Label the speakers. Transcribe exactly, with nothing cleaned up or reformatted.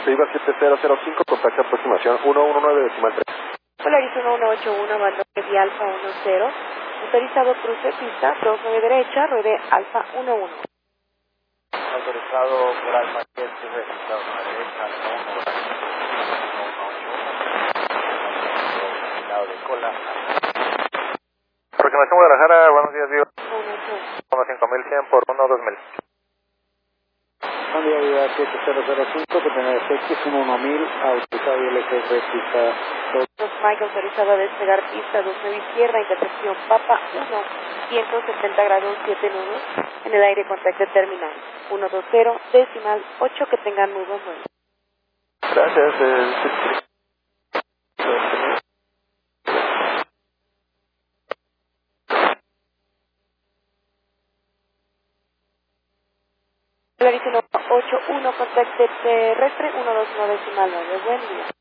Speaker 1: Viva siete cero cero cinco, contacto aproximación uno uno nueve decimal tres.
Speaker 2: Polaris uno uno ocho uno, Bandón de Alfa uno cero, autorizado cruce pista dos nueve derecha, ruede Alfa uno uno.
Speaker 3: Autorizado por Alfa siete, registrado a la derecha, Alfa uno uno, lado de cola. Aproximación Guadalajara, buenos días, Viva. uno cinco mil cien por uno dos mil.
Speaker 4: Buen día, Viva siete cero cero cinco, que tiene X uno uno mil, autorizado I L G R pista dos.
Speaker 2: Mike, autorizado a despegar pista dos nueve izquierda, intersección Papa uno, ciento setenta grados siete nudos, en el aire contacto terminal uno dos cero, decimal ocho, que tengan nudos nueve.
Speaker 1: Gracias. Eh,
Speaker 2: Polaris uno ocho uno, contacto terrestre uno dos nueve decimal nueve. Buen día.